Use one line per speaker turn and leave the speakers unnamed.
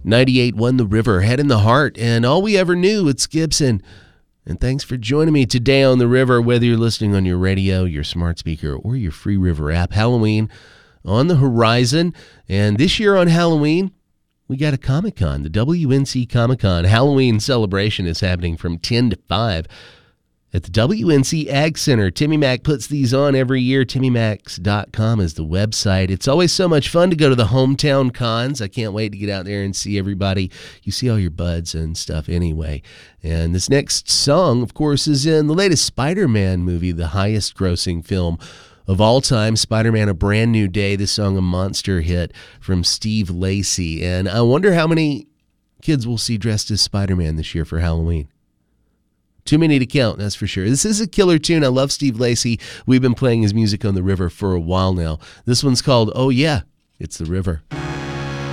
98.1 The River, Head in the Heart, and All We Ever Knew. It's Gibson. And thanks for joining me today on The River, whether you're listening on your radio, your smart speaker, or your Free River app. Halloween on the horizon. And this year on Halloween, we got a Comic-Con, the WNC Comic-Con. Halloween celebration is happening from 10 to 5 at the WNC Ag Center. Timmy Mack puts these on every year. TimmyMacks.com is the website. It's always so much fun to go to the hometown cons. I can't wait to get out there and see everybody. You see all your buds and stuff anyway. And this next song, of course, is in the latest Spider-Man movie, the highest grossing film of all time, Spider-Man: A Brand New Day. This song, a monster hit from Steve Lacy. And I wonder how many kids we'll see dressed as Spider-Man this year for Halloween. Too many to count, that's for sure. This is a killer tune. I love Steve Lacy. We've been playing his music on The River for a while now. This one's called Oh Yeah, It's the River.